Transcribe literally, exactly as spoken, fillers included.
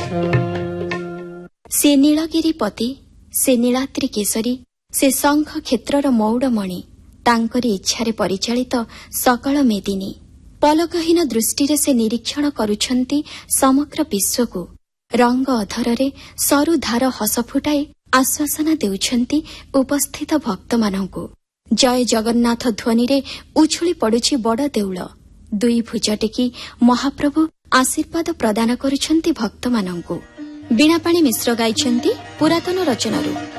ସେ ନୀଳଗିରି ପତି, ସେ ନୀଳାଦ୍ରି କେଶରୀ, ସେ ଶଙ୍ଖ କ୍ଷେତ୍ରର ମଉଡ଼ମଣି, ତାଙ୍କରି ଇଚ୍ଛାରେ ପରିଚାଳିତ ସକଳ ମେଦିନୀ। ପଲକହୀନ ଦୃଷ୍ଟିରେ ସେ ନିରୀକ୍ଷଣ କରୁଛନ୍ତି ସମଗ୍ର ବିଶ୍ୱକୁ। ରଙ୍ଗ ଅଧରରେ ସରୁ ଧାର ହସ ଫୁଟାଇ ଆଶ୍ୱାସନା ଦେଉଛନ୍ତି ଉପସ୍ଥିତ ଭକ୍ତମାନଙ୍କୁ। ଜୟ ଜଗନ୍ନାଥ ଧ୍ୱନିରେ ଉଛୁଳି ପଡୁଛି ବଡ଼ ଦେଉଳ। ଦୁଇ ଭୁଜ ଟେକି ମହାପ୍ରଭୁ ଆଶୀର୍ବାଦ ପ୍ରଦାନ କରୁଛନ୍ତି ଭକ୍ତମାନଙ୍କୁ। ବୀଣାପାଣି ମିଶ୍ର ଗାଇଛନ୍ତି ପୁରାତନ ରଚନାରୁ।